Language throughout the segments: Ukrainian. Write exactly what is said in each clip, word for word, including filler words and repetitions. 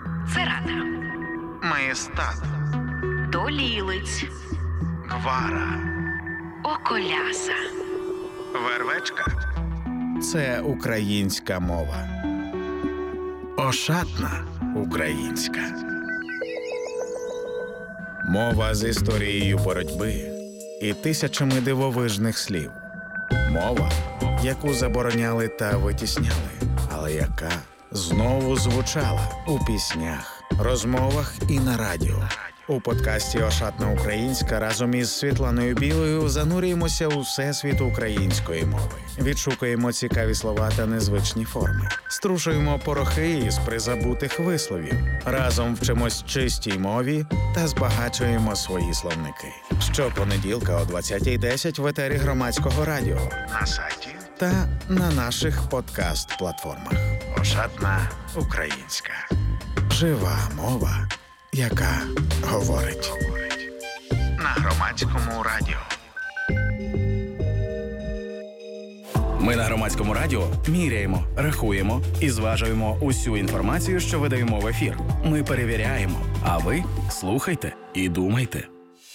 Церана, Маєстат, Долілиць, Гвара, Околяса. Вервечка. Це українська мова. Ошатна українська. Мова з історією боротьби і тисячами дивовижних слів. Мова, яку забороняли та витісняли, але яка знову звучала у піснях, розмовах і на радіо. У подкасті «Ошатна українська» разом із Світланою Білою занурюємося у всесвіт української мови. Відшукуємо цікаві слова та незвичні форми. Струшуємо порохи із призабутих висловів. Разом вчимось чистій мові та збагачуємо свої словники. Щопонеділка о двадцятій десять в етері Громадського радіо. На сайті Та на наших подкаст-платформах. «Ошатна українська». Жива мова, яка говорить. на Громадському радіо. Ми на Громадському радіо міряємо, рахуємо і зважуємо усю інформацію, що видаємо в ефір. Ми перевіряємо, а ви слухайте і думайте.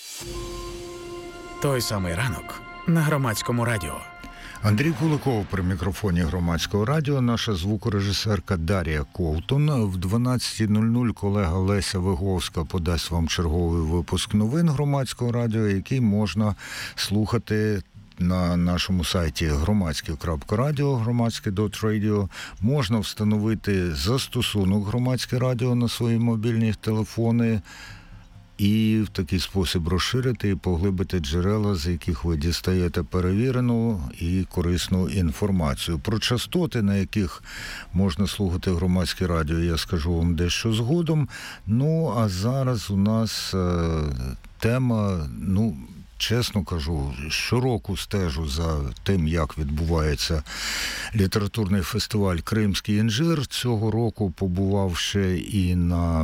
Той самий ранок на Громадському радіо. Андрій Куликов при мікрофоні Громадського радіо, наша звукорежисерка Дар'я Ковтун. В дванадцятій нуль нуль колега Леся Виговська подасть вам черговий випуск новин Громадського радіо, який можна слухати на нашому сайті громадське крапка радіо, громадське крапка радіо. Можна встановити застосунок Громадське радіо на свої мобільні телефони і в такий спосіб розширити і поглибити джерела, з яких ви дістаєте перевірену і корисну інформацію. Про частоти, на яких можна слухати Громадське радіо, я скажу вам дещо згодом. Ну, а зараз у нас е, тема, ну, чесно кажу, щороку стежу за тим, як відбувається літературний фестиваль «Кримський інжир». Цього року побував ще і на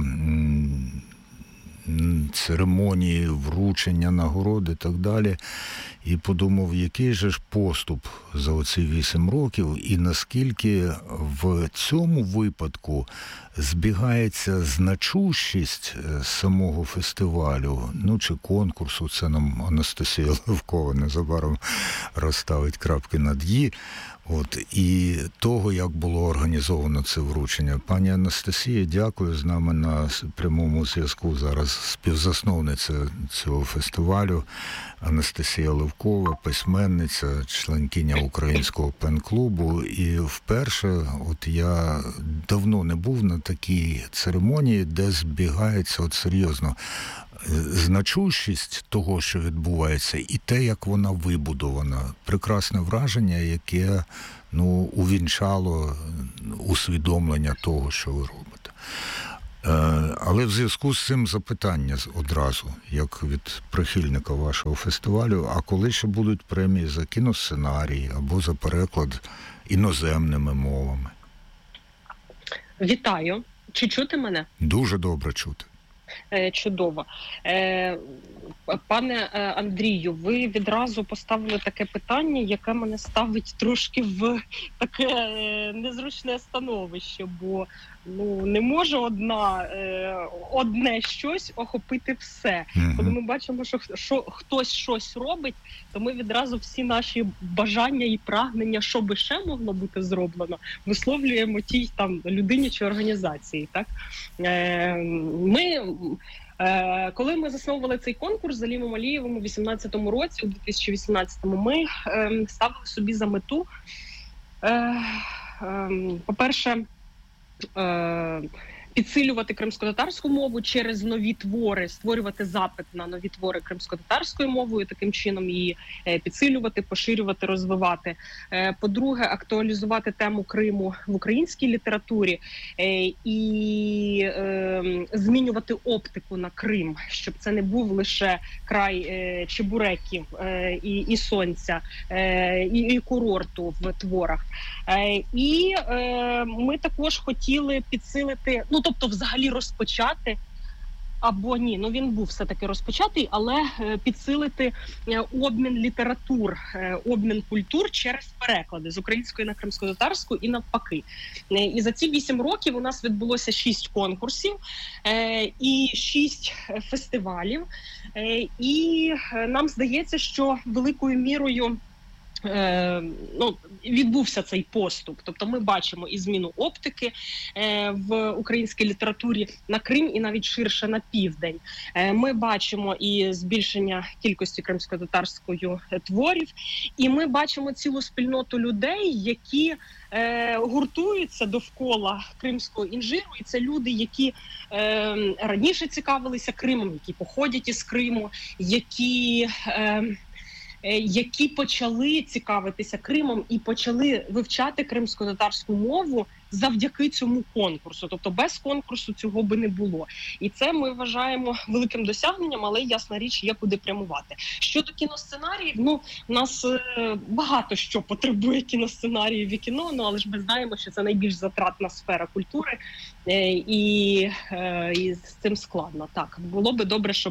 церемонії вручення нагород і так далі. І подумав, який же ж поступ за оці вісім років, і наскільки в цьому випадку збігається значущість самого фестивалю, ну чи конкурсу, це нам Анастасія Левкова незабаром розставить крапки над «і», от, і того, як було організовано це вручення. Пані Анастасія, дякую, з нами на прямому зв'язку зараз співзасновниця цього фестивалю Анастасія Левкова, письменниця, членкиня Українського пен-клубу. І вперше, от я давно не був на такій церемонії, де збігається от серйозно значущість того, що відбувається, і те, як вона вибудована. Прекрасне враження, яке, ну, увінчало усвідомлення того, що ви робите. Але в зв'язку з цим запитання одразу, як від прихильника вашого фестивалю, а коли ще будуть премії за кіносценарій або за переклад іноземними мовами? Вітаю. Чи чути мене? Дуже добре чути. Чудово. Пане Андрію, ви відразу поставили таке питання, яке мене ставить трошки в таке незручне становище, бо ну не може одна одне щось охопити все. Mm-hmm. Коли ми бачимо, що, що хтось щось робить, то ми відразу всі наші бажання і прагнення, що би ще могло бути зроблено, висловлюємо тій там людині чи організації. Так ми. Коли ми засновували цей конкурс з Алімом Алієвим у вісімнадцятому році, у дві тисячі вісімнадцятому, ми е, ставили собі за мету, е, е, по-перше, е, підсилювати кримськотатарську мову через нові твори, створювати запит на нові твори кримськотатарською мовою, таким чином її підсилювати, поширювати, розвивати. По-друге, актуалізувати тему Криму в українській літературі і змінювати оптику на Крим, щоб це не був лише край чебуреків і, і сонця, і, і курорту в творах. І ми також хотіли підсилити, ну, тобто взагалі розпочати або ні, ну він був все-таки розпочатий, але підсилити обмін літератур, обмін культур через переклади з української на кримськотатарську і навпаки. І за ці вісім років у нас відбулося шість конкурсів і шість фестивалів. І нам здається, що великою мірою Е, ну, відбувся цей поступ. Тобто ми бачимо і зміну оптики е, в українській літературі на Крим і навіть ширше на південь. Е, ми бачимо і збільшення кількості кримськотатарської творів, і ми бачимо цілу спільноту людей, які е, гуртуються довкола кримського інжиру. І це люди, які е, раніше цікавилися Кримом, які походять із Криму, які... Е, які почали цікавитися Кримом і почали вивчати кримськотатарську мову завдяки цьому конкурсу. Тобто без конкурсу цього би не було. І це ми вважаємо великим досягненням, але ясна річ, є куди прямувати. Щодо кіносценаріїв, ну, у нас е, багато що потребує кіносценаріїв і кіно, ну, але ж ми знаємо, що це найбільш затратна сфера культури, е, і, е, і з цим складно. Так, було би добре, щоб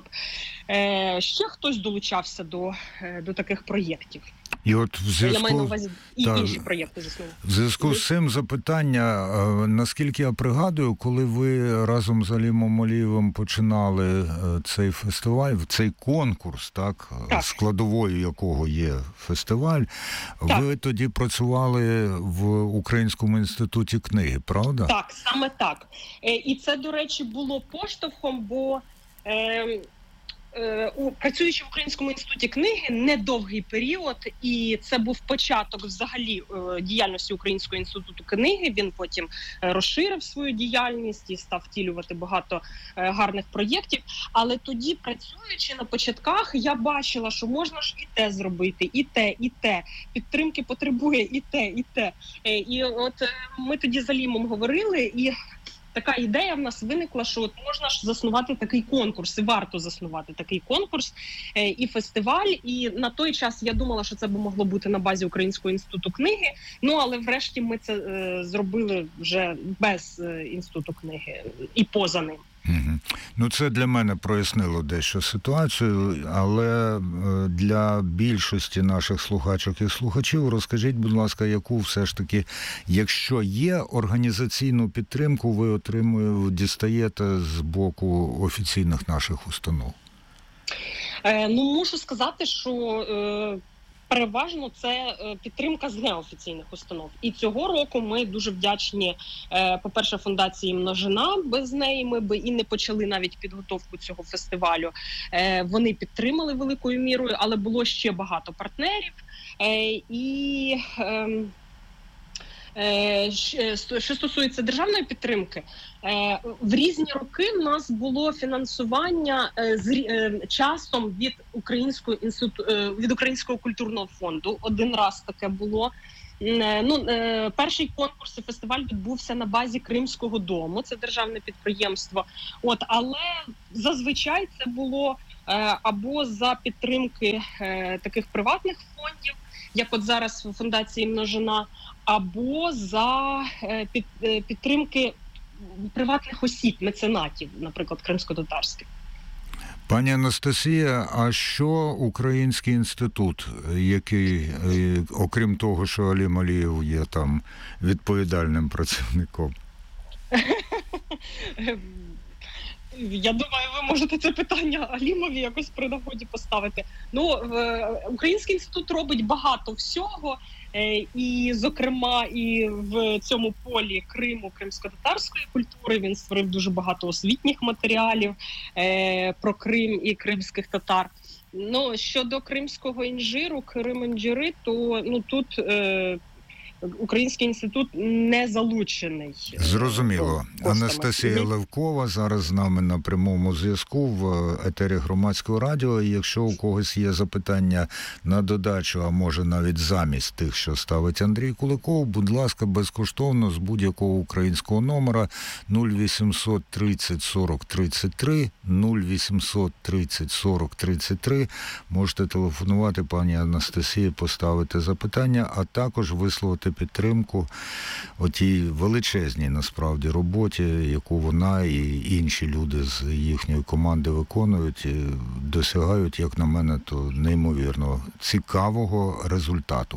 е, ще хтось долучався до, е, до таких проєктів. І от в зв'язку... Я маю на увазі і та, інші проєкти, звісно. В зв'язку з цим запитання, наскільки я пригадую, коли ви разом з Алімом Алієвим починали цей фестиваль, цей конкурс, так, так. складовою якого є фестиваль, так. ви тоді працювали в Українському інституті книги, правда? Так, саме так. І це, до речі, було поштовхом, бо... Е... Працюючи в Українському інституті книги недовгий період, і це був початок взагалі діяльності Українського інституту книги. Він потім розширив свою діяльність і став втілювати багато гарних проєктів. Але тоді, працюючи на початках, я бачила, що можна ж і те зробити, і те, і те. Підтримки потребує і те, і те. І от ми тоді з Алімом говорили, і така ідея в нас виникла, що от можна ж заснувати такий конкурс, і варто заснувати такий конкурс е, і фестиваль. І на той час я думала, що це б могло бути на базі Українського інституту книги. Ну, але врешті ми це е, зробили вже без е, інституту книги і поза ним. Угу. Ну, це для мене прояснило дещо ситуацію, але для більшості наших слухачок і слухачів розкажіть, будь ласка, яку все ж таки, якщо є організаційну підтримку, ви отримуєте, дістаєте з боку офіційних наших установ? Е, ну, мушу сказати, що... Е... Переважно це підтримка з неофіційних установ. І цього року ми дуже вдячні, по-перше, фундації «Множина». Без неї ми би і не почали навіть підготовку цього фестивалю. Вони підтримали великою мірою, але було ще багато партнерів. І... Що стосується державної підтримки, в різні роки в нас було фінансування з часом від Українського інституту, від Українського культурного фонду. Один раз таке було. Ну, перший конкурс і фестиваль відбувся на базі Кримського дому, це державне підприємство. От, але зазвичай це було або за підтримки таких приватних фондів, як от зараз в фундації «Множина», або за під, підтримки приватних осіб, меценатів, наприклад, кримськотатарських. Пані Анастасія, а що Український інститут, який, окрім того, що Алім Алієв є там відповідальним працівником? Я думаю, ви можете це питання Алімові якось при нагоді поставити. Ну, Український інститут робить багато всього, і, зокрема, і в цьому полі Криму, кримськотатарської культури. Він створив дуже багато освітніх матеріалів про Крим і кримських татар. Ну, щодо кримського інжиру, Крим-інжири, то ну, тут... Український інститут не залучений. Зрозуміло. Анастасія Левкова зараз з нами на прямому зв'язку в етері Громадського радіо. І якщо у когось є запитання на додачу, а може навіть замість тих, що ставить Андрій Куликов, будь ласка, безкоштовно з будь-якого українського номера нуль вісімсот тридцять сорок тридцять три, нуль вісімсот тридцять сорок тридцять три. Можете телефонувати пані Анастасії, поставити запитання, а також висловити підтримку отій величезній, насправді, роботі, яку вона і інші люди з їхньої команди виконують, і досягають, як на мене, то неймовірно цікавого результату.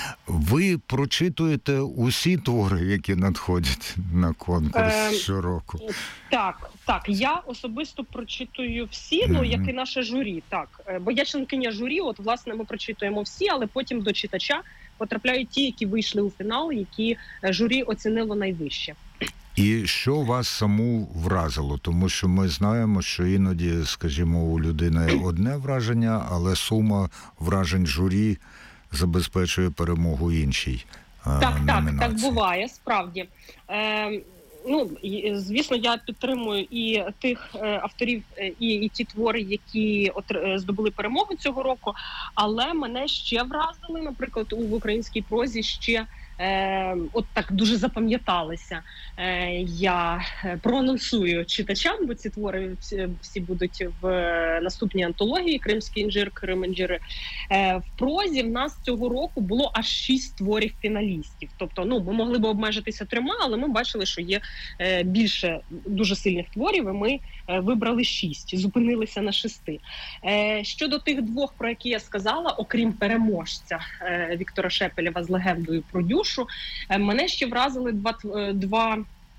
Ви прочитуєте усі твори, які надходять на конкурс Е, щороку? Так, так. Я особисто прочитую всі, ну, як і наше журі, так. Е, Бо я членкиня журі, от, власне, ми прочитуємо всі, але потім до читача потрапляють ті, які вийшли у фінал, які е, журі оцінило найвище. І що вас саму вразило? Тому що ми знаємо, що іноді, скажімо, у людини одне враження, але сума вражень журі забезпечує перемогу іншій е, Так, так, номінації. так буває, справді. Е, ну, і, звісно, я підтримую і тих е, авторів, е, і, і ті твори, які отр- е, здобули перемогу цього року, але мене ще вразили, наприклад, у в українській прозі ще Е, от так дуже запам'яталися. Е, я проанонсую читачам, бо ці твори всі, всі будуть в е, наступній антології «Кримський інжир», «Крим-інжири». Е, в прозі в нас цього року було аж шість творів фіналістів. Тобто, ну, ми могли б обмежитися трьома, але ми бачили, що є е, більше дуже сильних творів, і ми е, вибрали шість, зупинилися на шести. Е, щодо тих двох, про які я сказала, окрім переможця е, Віктора Шепелєва з «Легендою про Дюшу», мене ще вразили два, два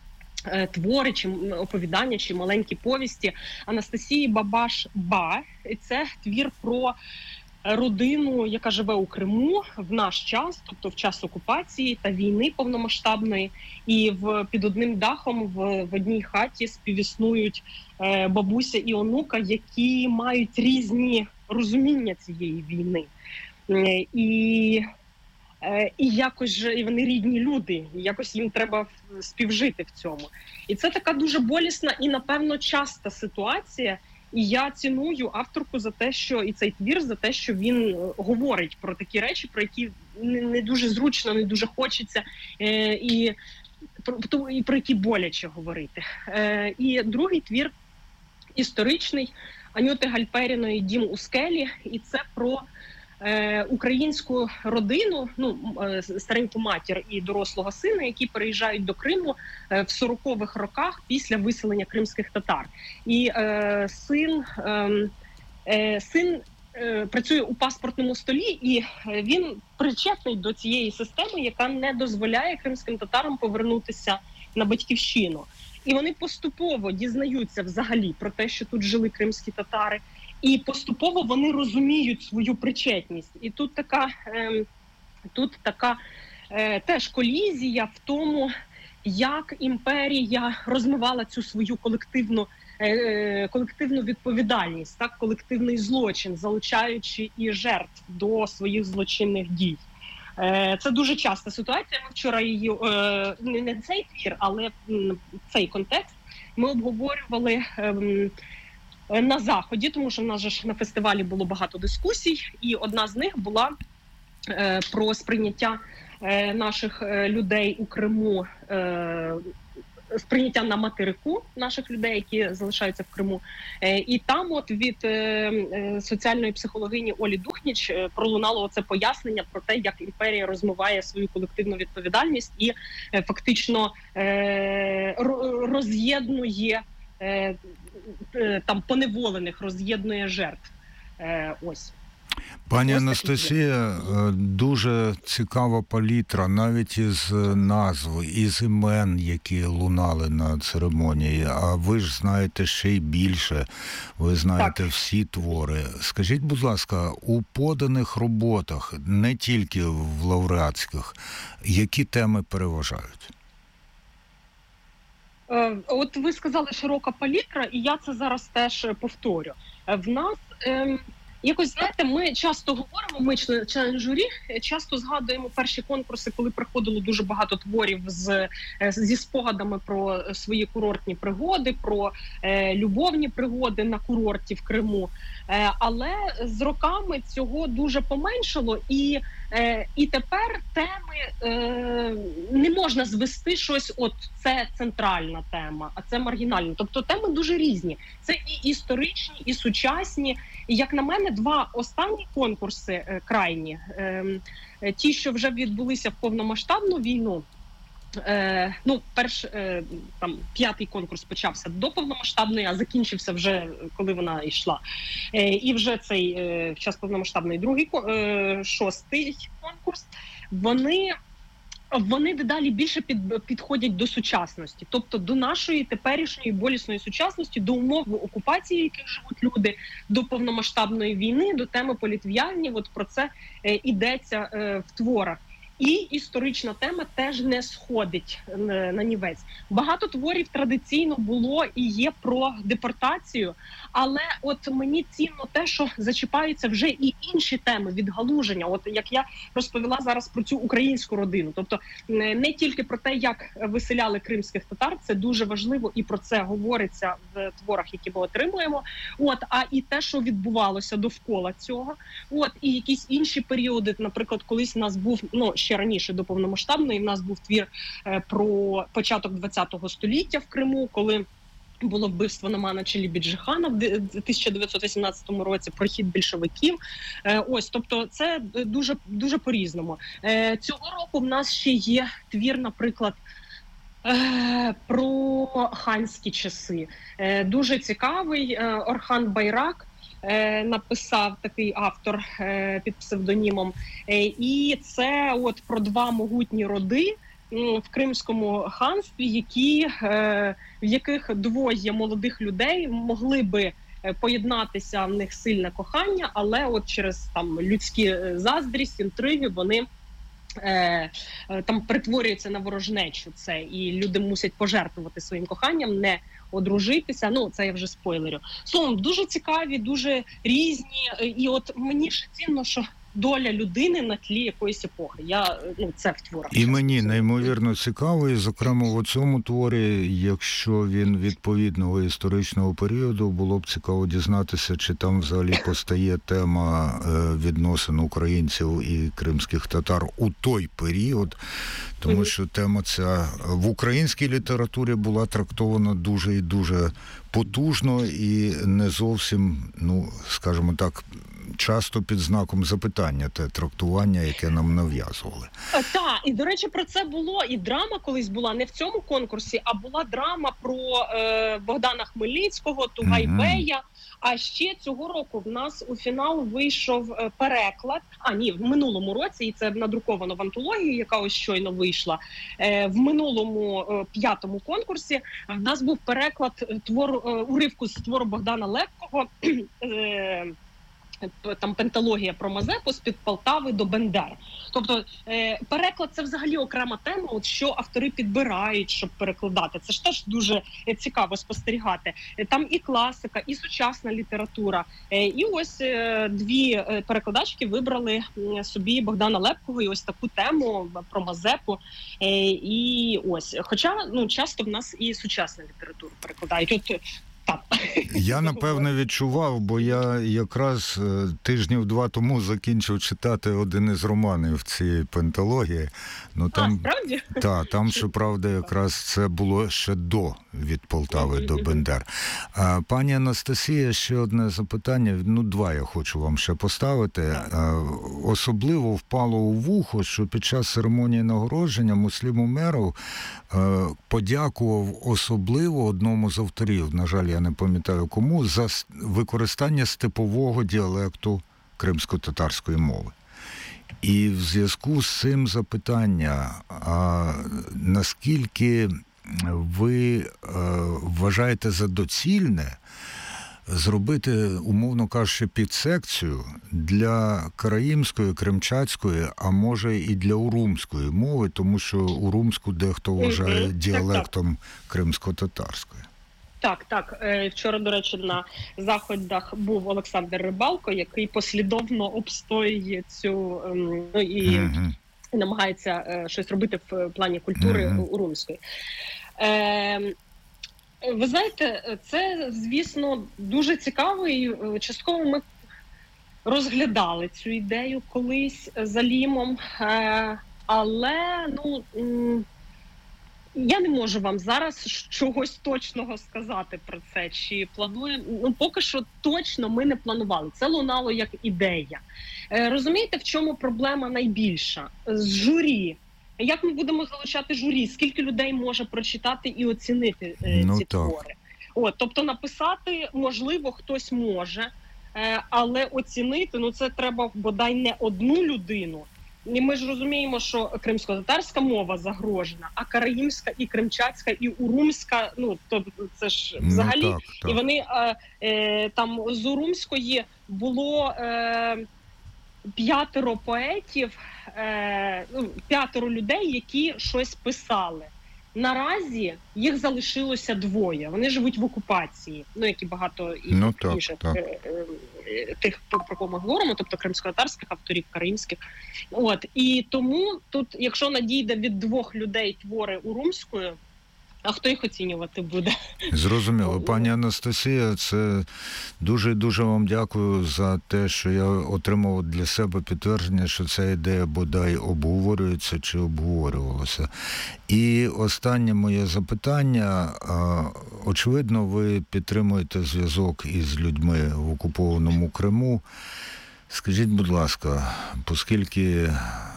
твори, чи оповідання, чи маленькі повісті Анастасії Бабаш-Ба. Це твір про родину, яка живе у Криму в наш час, тобто в час окупації та війни повномасштабної. І в, під одним дахом в, в одній хаті співіснують е, бабуся і онука, які мають різні розуміння цієї війни. Е, і І якось же і вони рідні люди, і якось їм треба співжити в цьому. І це така дуже болісна і, напевно, часта ситуація. І я ціную авторку за те, що і цей твір за те, що він говорить про такі речі, про які не дуже зручно, не дуже хочеться, і про, і про які боляче говорити. І другий твір історичний Анюти Гальперіної «Дім у скелі», і це про українську родину, ну, стареньку матір і дорослого сина, які переїжджають до Криму в сорокових роках після виселення кримських татар. І е, син, е, син е, працює у паспортному столі, і він причетний до цієї системи, яка не дозволяє кримським татарам повернутися на батьківщину. І вони поступово дізнаються взагалі про те, що тут жили кримські татари, і поступово вони розуміють свою причетність. І тут така, е, тут така е, теж колізія в тому, як імперія розмивала цю свою колективну, е, колективну відповідальність, так, колективний злочин, залучаючи і жертв до своїх злочинних дій. Е, це дуже часта ситуація. Ми вчора її, е, не цей твір, але цей контекст ми обговорювали е, на Заході, тому що в нас же ж на фестивалі було багато дискусій, і одна з них була е, про сприйняття е, наших е, людей у Криму, е, сприйняття на материку наших людей, які залишаються в Криму. Е, і там от від е, е, соціальної психологині Олі Духніч е, пролунало оце пояснення про те, як імперія розмиває свою колективну відповідальність і е, фактично е, роз'єднує е, там поневолених, роз'єднує жертв. Е, ось. Пані Анастасія, дуже цікава палітра, навіть із назв, із імен, які лунали на церемонії. А ви ж знаєте ще й більше, ви знаєте так. всі твори. Скажіть, будь ласка, у поданих роботах, не тільки в лауреатських, які теми переважають? От ви сказали широка палітра, і я це зараз теж повторю. В нас ем, якось, знаєте, ми часто говоримо, ми члени журі, часто згадуємо перші конкурси, коли приходило дуже багато творів з, зі спогадами про свої курортні пригоди, про е, любовні пригоди на курорті в Криму. Е, але з роками цього дуже поменшало, і Е, і тепер теми е, не можна звести щось, от це центральна тема, а це маргінальна. Тобто теми дуже різні. Це і історичні, і сучасні. І, як на мене, два останні конкурси е, крайні, е, е, ті, що вже відбулися в повномасштабну війну. Е, ну, перш е, там п'ятий конкурс почався до повномасштабної, а закінчився вже коли вона йшла. Е, і вже цей е, в час повномасштабної другий е, шостий конкурс. Вони Вони дедалі більше під, підходять до сучасності, тобто до нашої теперішньої болісної сучасності, до умов окупації, в яких живуть люди, до повномасштабної війни, до теми політв'язнів. От про це е, йдеться е, в творах. І історична тема теж не сходить на нівець. Багато творів традиційно було і є про депортацію, але от мені цінно те, що зачіпаються вже і інші теми відгалуження. От як я розповіла зараз про цю українську родину. Тобто не тільки про те, як виселяли кримських татар, це дуже важливо, і про це говориться в творах, які ми отримуємо. От, а і те, що відбувалося довкола цього. От, і якісь інші періоди, наприклад, колись у нас був, ну, ще раніше до повномасштабної, в нас був твір е, про початок ХХ століття в Криму, коли було вбивство Намана Челібіджихана в тисяча дев'ятсот вісімнадцятому році, прохід більшовиків. Е, ось, тобто це дуже, дуже по-різному. Е, цього року в нас ще є твір, наприклад, е, про ханські часи. Е, дуже цікавий. Е, Орхан Байрак написав такий автор під псевдонімом. І це от про два могутні роди в Кримському ханстві, які, в яких двоє молодих людей могли би поєднатися, в них сильне кохання, але от через там людські заздрість, інтриги вони Е, там перетворюється на ворожнечу це, і люди мусять пожертвувати своїм коханням, не одружитися. Ну, це я вже спойлерю. Словом, дуже цікаві, дуже різні. І от мені ж цінно, що доля людини на тлі якоїсь епохи. Я, ну, це в творах. І мені неймовірно цікаво, і, зокрема, в цьому творі, якщо він відповідного історичного періоду, було б цікаво дізнатися, чи там взагалі постає тема відносин українців і кримських татар у той період, тому що тема ця в українській літературі була трактована дуже і дуже потужно і не зовсім, ну, скажімо так, часто під знаком запитання те трактування, яке нам нав'язували. Так, і, до речі, про це було, і драма колись була не в цьому конкурсі, а була драма про е, Богдана Хмельницького, Тугайбея. Mm-hmm. А ще цього року в нас у фінал вийшов переклад, а ні, в минулому році, і це надруковано в антології, яка ось щойно вийшла, е, в минулому е, п'ятому конкурсі в нас був переклад твору, е, уривку з твору Богдана Лепкого, е, там пенталогія про Мазепу з-під Полтави до Бендер. Тобто е, переклад – це взагалі окрема тема, от що автори підбирають, щоб перекладати. Це ж теж дуже цікаво спостерігати. Там і класика, і сучасна література. Е, і ось е, дві перекладачки вибрали собі Богдана Лепкого і ось таку тему про Мазепу. Е, і ось, хоча, ну, часто в нас і сучасну літературу перекладають. От так. Я, напевне, відчував, бо я якраз тижнів два тому закінчив читати один із романів цієї пенталогії. Ну, там, а, справді? Так, там, щоправда, якраз це було ще до від Полтави до Бендер. А, пані Анастасія, ще одне запитання, ну, два я хочу вам ще поставити. А, особливо впало у вухо, що під час церемонії нагородження Муслім Умеров а, подякував особливо одному з авторів, на жаль, я не пам'ятаю кому, за використання степового діалекту кримсько-татарської мови. І в зв'язку з цим запитання, а наскільки ви е, вважаєте за доцільне зробити, умовно кажучи, підсекцію для караїмської, кримчацької, а може і для урумської мови, тому що урумську дехто вважає діалектом кримсько-татарської. Так, так. Вчора, до речі, на заходах був Олександр Рибалко, який послідовно обстоює цю, ну, і uh-huh. намагається щось робити в плані культури uh-huh. урумської. Е, ви знаєте, це, звісно, дуже цікаво, і частково ми розглядали цю ідею колись з Алімом, е, але, ну, Я не можу вам зараз чогось точного сказати про це. Чи плануємо? Ну, поки що точно ми не планували. Це лунало як ідея. Е, розумієте, в чому проблема найбільша? З журі. Як ми будемо залучати журі? Скільки людей може прочитати і оцінити е, Ну, ці так. твори? От, тобто написати, можливо, хтось може, е, але оцінити, ну це треба бодай не одну людину. І ми ж розуміємо, що кримсько-татарська мова загрожена, а караїмська і кримчацька, і урумська, ну то це ж взагалі, Ну, так, так. і вони е, е, там з урумської було е, п'ятеро поетів, е, ну, п'ятеро людей, які щось писали. Наразі їх залишилося двоє. Вони живуть в окупації, ну як і багато і Ну, так, інших так. е, е, тих, про про кого ми говоримо, тобто кримсько-татарських авторів, караїмських. От і тому тут, якщо надійде від двох людей твори урумською, а хто їх оцінювати буде? Зрозуміло. Пані Анастасія, це дуже дуже вам дякую за те, що я отримав для себе підтвердження, що ця ідея бодай обговорюється чи обговорювалася. І останнє моє запитання. Очевидно, ви підтримуєте зв'язок із людьми в окупованому Криму. Скажіть, будь ласка, оскільки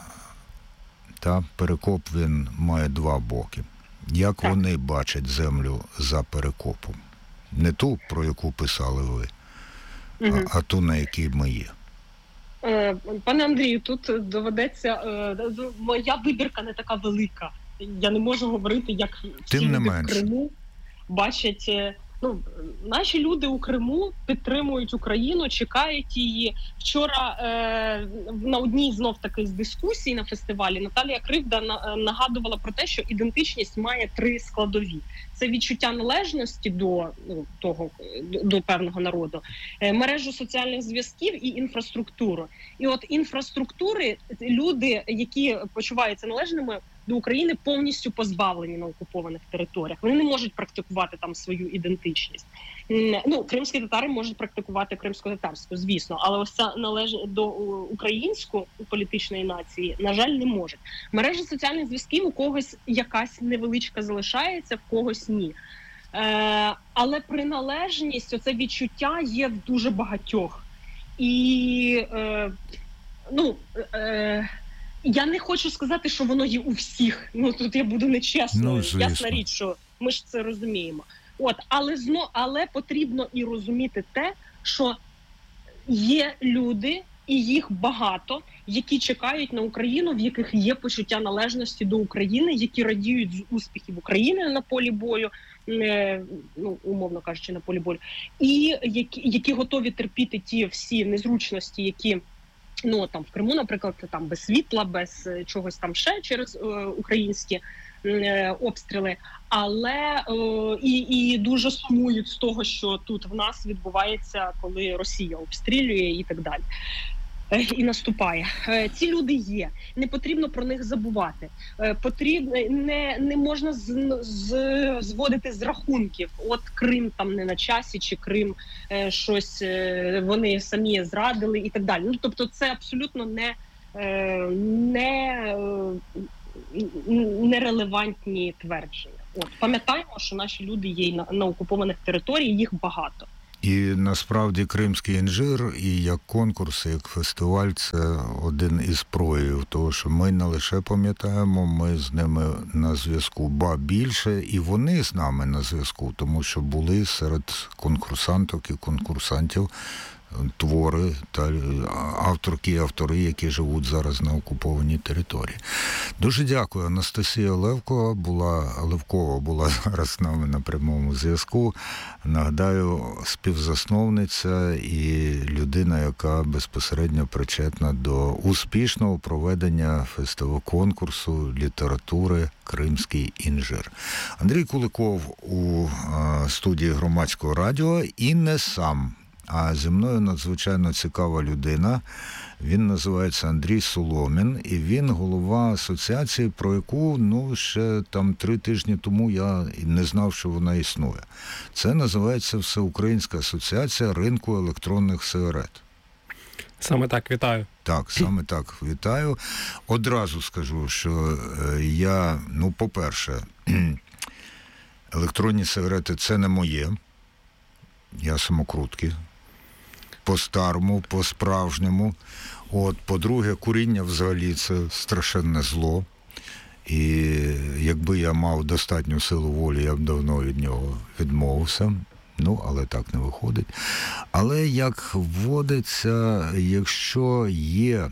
та перекоп він має два боки. Як Так. вони бачать землю за перекопом? Не ту, про яку писали ви, Угу. а, а ту, на якій ми є. Е, Пане Андрію, тут доведеться, е, моя вибірка не така велика. Я не можу говорити, як всі Тим не люди в менше. Криму бачать. е, Ну, наші люди у Криму підтримують Україну, чекають її. Вчора е, на одній знов таки з дискусій на фестивалі Наталія Кривда на, нагадувала про те, що ідентичність має три складові: це відчуття належності до ну, того до, до певного народу, е, мережу соціальних зв'язків і інфраструктуру. І от інфраструктури люди, які почуваються належними до України, повністю позбавлені на окупованих територіях. Вони не можуть практикувати там свою ідентичність. Ну, кримські татари можуть практикувати кримсько-татарську, звісно, але ось ця належність до української політичної нації, на жаль, не можуть. Мережа соціальних зв'язків у когось якась невеличка залишається, в когось ні. Е, але приналежність, оце відчуття є в дуже багатьох. І, е, ну, е, я не хочу сказати, що воно є у всіх. Ну, тут я буду нечесною. Ну, звісно. Ясна річ, що ми ж це розуміємо. От, але зно, але потрібно і розуміти те, що є люди, і їх багато, які чекають на Україну, в яких є почуття належності до України, які радіють з успіхів України на полі бою, е, ну, умовно кажучи, на полі бою, і які, які готові терпіти ті всі незручності, які ну там в Криму, наприклад, там без світла, без чогось там ще через е, українські е, обстріли, але е, і, і дуже сумують з того, що тут в нас відбувається, коли Росія обстрілює і так далі. Е, І наступає. Е, Ці люди є. Не потрібно про них забувати. Е, Потрібно не, не можна з, з, зводити з рахунків. От Крим там не на часі, чи Крим е, щось е, вони самі зрадили і так далі. Ну тобто, це абсолютно не, е, не, е, нерелевантні твердження. От пам'ятаємо, що наші люди є на, на окупованих територіях, їх багато. І насправді Кримський інжир і як конкурс, і як фестиваль – це один із проявів того, що ми не лише пам'ятаємо, ми з ними на зв'язку, ба більше, і вони з нами на зв'язку, тому що були серед конкурсанток і конкурсантів твори та авторки і автори, які живуть зараз на окупованій території. Дуже дякую. Анастасія Левкова була, Левкова була зараз з нами на прямому зв'язку. Нагадаю, співзасновниця і людина, яка безпосередньо причетна до успішного проведення фестивалю конкурсу літератури «Кримський інжир». Андрій Куликов у студії Громадського радіо і не сам. А зі мною надзвичайно цікава людина. Він називається Андрій Соломін, і він голова асоціації, про яку, ну, ще там три тижні тому я не знав, що вона існує. Це називається Всеукраїнська асоціація ринку електронних сигарет. Саме так, вітаю. Так, саме так, вітаю. Одразу скажу, що я, ну, по-перше, електронні сигарети – це не моє. Я самокрутки. По-старому, по-справжньому. От, по-друге, куріння взагалі це страшенне зло. І якби я мав достатню силу волі, я б давно від нього відмовився. Ну, але так не виходить. Але, як вводиться, якщо є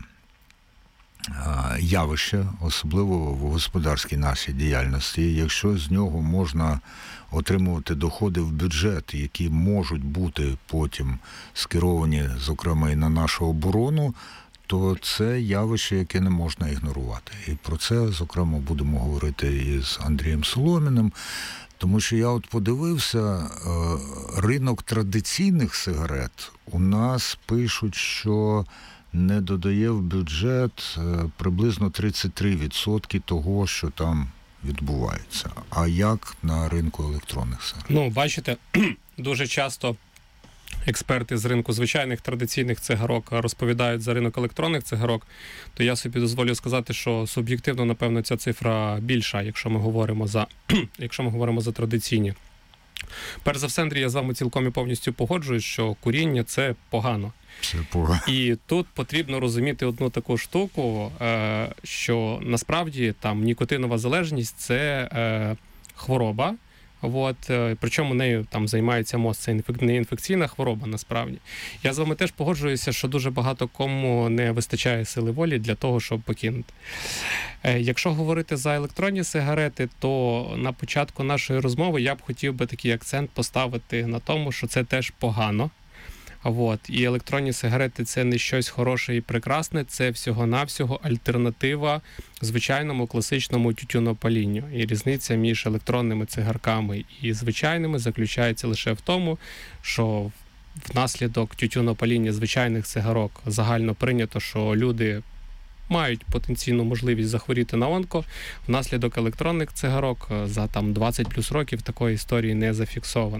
явище, особливо в господарській нашій діяльності, якщо з нього можна отримувати доходи в бюджет, які можуть бути потім скеровані, зокрема, і на нашу оборону, то це явище, яке не можна ігнорувати. І про це, зокрема, будемо говорити із Андрієм Соломіним, тому що я от подивився, ринок традиційних сигарет у нас пишуть, що не додає в бюджет приблизно тридцять три відсотки того, що там відбувається. А як на ринку електронних сигарет? Ну, бачите, дуже часто експерти з ринку звичайних традиційних цигарок розповідають за ринок електронних цигарок, то я собі дозволю сказати, що суб'єктивно, напевно, ця цифра більша, якщо ми говоримо за, якщо ми говоримо за традиційні. Перш за все, Андрій, я з вами цілком і повністю погоджуюсь, що куріння – це погано. Це погано. І тут потрібно розуміти одну таку штуку, що насправді там нікотинова залежність – це хвороба. От, причому нею там займається МОЗ, це не інфекційна хвороба насправді. Я з вами теж погоджуюся, що дуже багато кому не вистачає сили волі для того, щоб покинути. Якщо говорити за електронні сигарети, то на початку нашої розмови я б хотів би такий акцент поставити на тому, що це теж погано. От. І електронні сигарети – це не щось хороше і прекрасне, це всього-навсього альтернатива звичайному класичному тютюнопалінню. І різниця між електронними цигарками і звичайними заключається лише в тому, що внаслідок тютюнопаління звичайних цигарок загально прийнято, що люди мають потенційну можливість захворіти на онко. Внаслідок електронних цигарок за там двадцять плюс років такої історії не зафіксовано.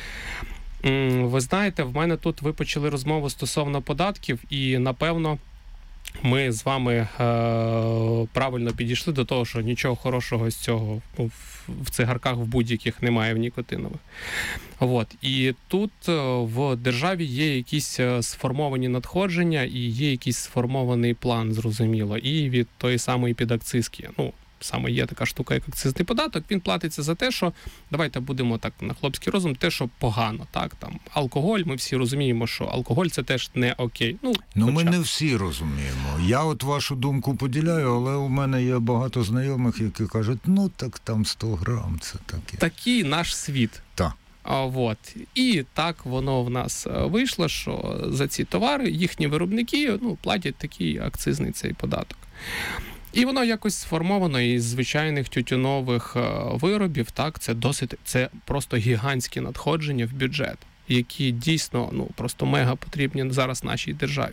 Ви знаєте, в мене тут ви почали розмову стосовно податків, і, напевно, ми з вами е, правильно підійшли до того, що нічого хорошого з цього ну, в цигарках в будь-яких немає, в нікотинових. От. І тут в державі є якісь сформовані надходження і є якийсь сформований план, зрозуміло, і від тої самої підакцизки. Ну, саме є така штука, як акцизний податок, він платиться за те, що, давайте будемо так на хлопський розум, те, що погано, так, там, алкоголь, ми всі розуміємо, що алкоголь це теж не окей. Ну, ну хоча... ми не всі розуміємо. Я от вашу думку поділяю, але у мене є багато знайомих, які кажуть, ну, так там сто грам, це таке. Такий наш світ. Так. А, вот. І так воно в нас вийшло, що за ці товари їхні виробники, ну, платять такий акцизний цей податок. І воно якось сформовано із звичайних тютюнових виробів, так, це досить, це просто гігантські надходження в бюджет, які дійсно, ну, просто мега потрібні зараз нашій державі.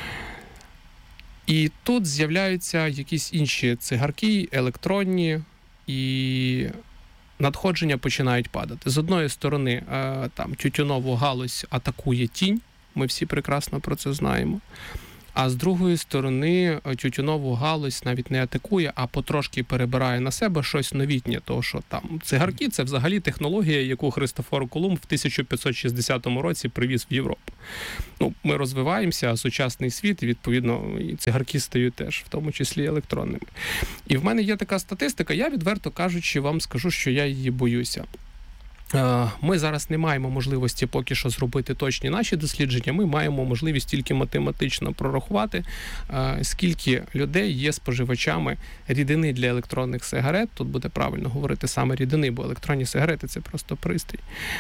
І тут з'являються якісь інші цигарки, електронні, і надходження починають падати. З одної сторони, там, тютюнову галузь атакує тінь, ми всі прекрасно про це знаємо. А з другої сторони, тютюнову галузь навіть не атакує, а потрошки перебирає на себе щось новітнє. Тому що там цигарки – це взагалі технологія, яку Христофор Колумб в тисяча п'ятсот шістдесятому році привіз в Європу. Ну, ми розвиваємося, а сучасний світ, і, відповідно, і цигарки стають теж, в тому числі електронними. І в мене є така статистика, я, відверто кажучи, вам скажу, що я її боюся. Ми зараз не маємо можливості поки що зробити точні наші дослідження, ми маємо можливість тільки математично прорахувати, скільки людей є споживачами рідини для електронних сигарет. Тут буде правильно говорити саме рідини, бо електронні сигарети – це просто пристрій.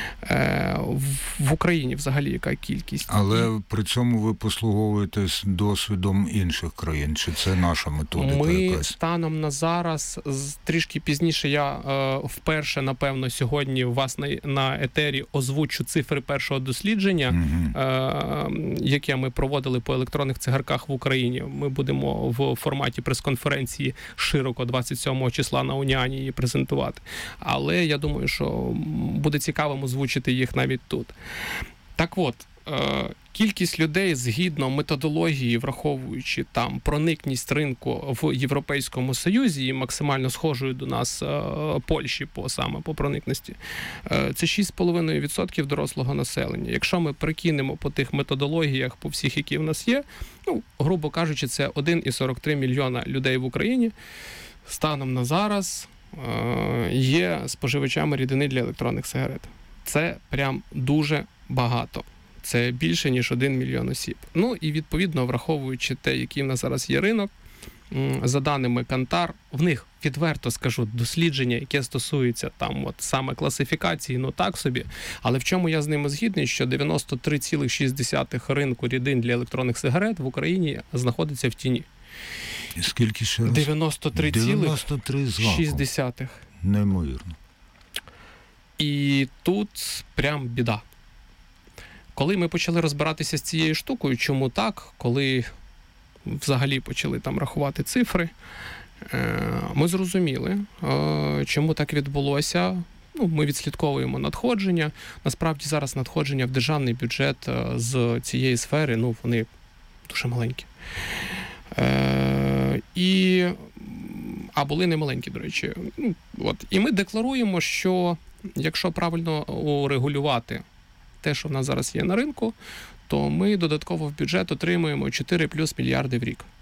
В Україні взагалі яка кількість? Але при цьому ви послуговуєтесь досвідом інших країн, чи це наша методика ми якась? Ми станом на зараз, трішки пізніше я вперше, напевно, сьогодні вас на етері озвучу цифри першого дослідження, mm-hmm. е, яке ми проводили по електронних цигарках в Україні. Ми будемо в форматі прес-конференції широко двадцять сьомого числа на Уніані її презентувати. Але я думаю, що буде цікавим озвучити їх навіть тут. Так от, Е, Кількість людей згідно методології, враховуючи там проникність ринку в Європейському Союзі і максимально схожою до нас е, Польщі по саме по проникності, е, це шість цілих п'ять десятих відсотка дорослого населення. Якщо ми прикинемо по тих методологіях, по всіх, які в нас є, ну, грубо кажучи, це один цілих сорок три мільйона людей в Україні. Станом на зараз е, є споживачами рідини для електронних сигарет. Це прям дуже багато. Це більше, ніж один мільйон осіб. Ну і відповідно, враховуючи те, який в нас зараз є ринок, за даними Кантар, в них, відверто скажу, дослідження, яке стосується там от саме класифікації, ну так собі. Але в чому я з ними згідний, що дев'яносто три цілих шість десятих ринку рідин для електронних сигарет в Україні знаходиться в тіні. Скільки ще раз? дев'яносто три цілих шість десятих. Неймовірно. І тут прям біда. Коли ми почали розбиратися з цією штукою, чому так, коли взагалі почали там рахувати цифри, ми зрозуміли, чому так відбулося. Ну, ми відслідковуємо надходження. Насправді зараз надходження в державний бюджет з цієї сфери, ну, вони дуже маленькі. І, а були не маленькі, до речі. Ну, от. І ми декларуємо, що якщо правильно урегулювати те, що в нас зараз є на ринку, то ми додатково в бюджет отримуємо чотири плюс мільярди в рік.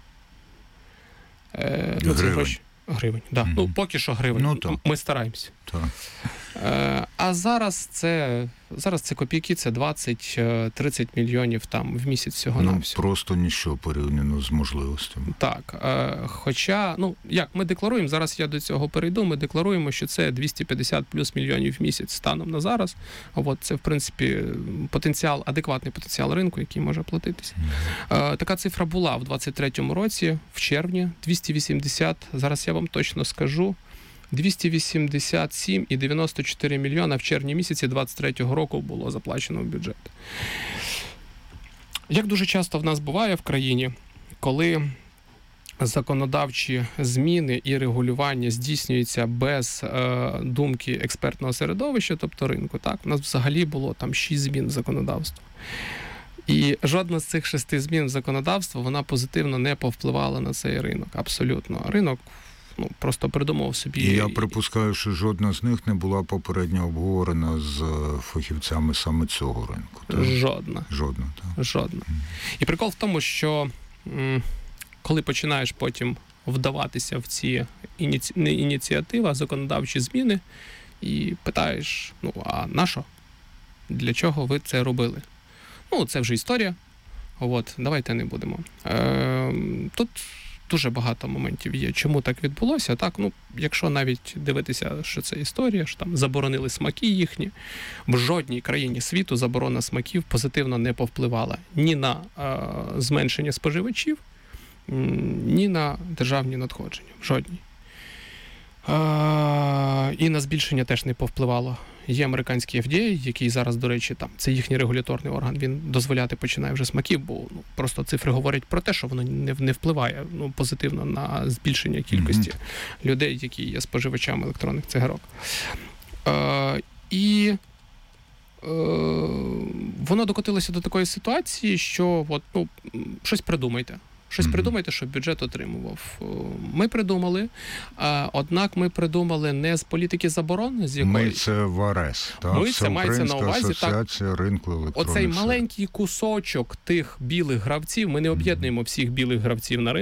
Е, ну, це гроші. Гривень, да. Mm-hmm. Ну, поки що гривень. Ну, то. Ми стараємося. То. Е, а зараз це, зараз це копійки, це двадцять-тридцять мільйонів там в місяць всього ну, на всього. Просто нічого порівняно з можливостями. Так. Е, хоча, ну, як ми декларуємо, зараз я до цього перейду, ми декларуємо, що це двісті п'ятдесят плюс мільйонів в місяць станом на зараз. От це, в принципі, потенціал, адекватний потенціал ринку, який може платитися. Mm-hmm. Е, така цифра була в двадцять третьому році, в червні, двісті вісімдесят, зараз я вам точно скажу, двісті вісімдесят сім цілих дев'яносто чотири мільйона в червні місяці двадцять третього року було заплачено в бюджет. Як дуже часто в нас буває в країні, коли законодавчі зміни і регулювання здійснюються без е, думки експертного середовища, тобто ринку, так, у нас взагалі було там шість змін в законодавство. І жодна з цих шести змін в законодавство, вона позитивно не повпливала на цей ринок. Абсолютно. Ринок ну, просто придумав собі... І я припускаю, що жодна з них не була попередньо обговорена з фахівцями саме цього ринку. Так? Жодна. Жодна, так. Жодна. І прикол в тому, що м, коли починаєш потім вдаватися в ці ініці... не ініціативи, а законодавчі зміни, і питаєш, ну, а на що? Для чого ви це робили? Ну, це вже історія. От, давайте не будемо. Е, тут дуже багато моментів є. Чому так відбулося? Так, ну, якщо навіть дивитися, що це історія, що там заборонили смаки їхні, в жодній країні світу заборона смаків позитивно не повпливала ні на е, зменшення споживачів, ні на державні надходження. В жодній. Е, і на збільшення теж не повпливало. Є американський еф ді ей, який зараз, до речі, там це їхній регуляторний орган, він дозволяти починає вже смаків, бо ну, просто цифри говорять про те, що воно не, не впливає ну, позитивно на збільшення кількості mm-hmm. людей, які є споживачами електронних цигарок. Е, і е, воно докотилося до такої ситуації, що от, ну, щось придумайте. Щось mm-hmm. придумайте, щоб бюджет отримував. Ми придумали, однак ми придумали не з політики заборон, з якої... Ми це в ар ес, так? Ми це мається на увазі, асоціація так, ринку електронних оцей сигарет. маленький кусочок тих білих гравців, ми не об'єднуємо всіх білих гравців на ринку,